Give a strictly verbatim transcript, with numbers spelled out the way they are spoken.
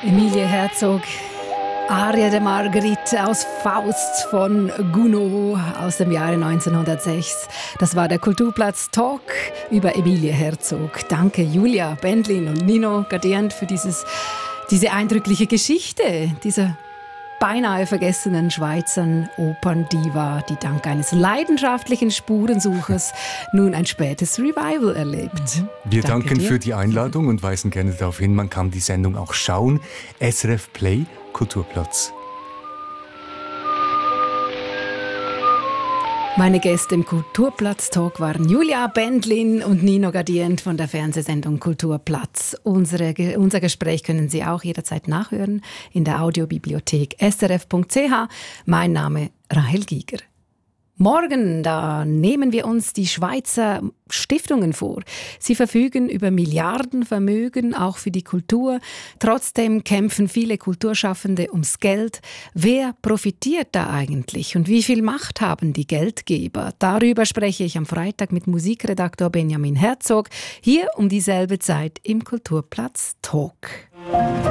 Emilie Herzog, Aria de Marguerite aus Faust von Gounod aus dem Jahre neunzehnhundertsechs. Das war der Kulturplatz Talk über Emilie Herzog. Danke Julia Bendlin und Nino Gadient für dieses, diese eindrückliche Geschichte dieser beinahe vergessenen Schweizer Operndiva, die dank eines leidenschaftlichen Spurensuchers nun ein spätes Revival erlebt. Wir Danke danken dir. für die Einladung und weisen gerne darauf hin, man kann die Sendung auch schauen. S R F Play, Kulturplatz. Meine Gäste im Kulturplatz-Talk waren Julia Bendlin und Nino Gadient von der Fernsehsendung Kulturplatz. Unsere, unser Gespräch können Sie auch jederzeit nachhören in der Audiobibliothek s r f punkt c h. Mein Name Rahel Giger. Morgen, da nehmen wir uns die Schweizer Stiftungen vor. Sie verfügen über Milliardenvermögen, auch für die Kultur. Trotzdem kämpfen viele Kulturschaffende ums Geld. Wer profitiert da eigentlich und wie viel Macht haben die Geldgeber? Darüber spreche ich am Freitag mit Musikredaktor Benjamin Herzog, hier um dieselbe Zeit im Kulturplatz Talk.